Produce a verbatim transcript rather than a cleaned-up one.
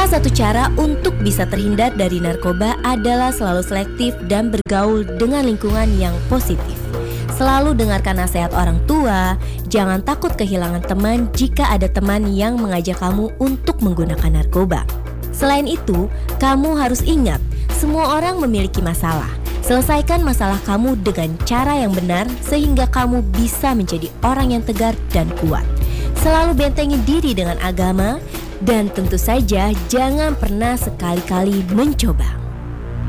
Salah satu cara untuk bisa terhindar dari narkoba adalah selalu selektif dan bergaul dengan lingkungan yang positif. Selalu dengarkan nasihat orang tua, jangan takut kehilangan teman jika ada teman yang mengajak kamu untuk menggunakan narkoba. Selain itu, kamu harus ingat, semua orang memiliki masalah. Selesaikan masalah kamu dengan cara yang benar sehingga kamu bisa menjadi orang yang tegar dan kuat. Selalu bentengi diri dengan agama dan tentu saja jangan pernah sekali-kali mencoba.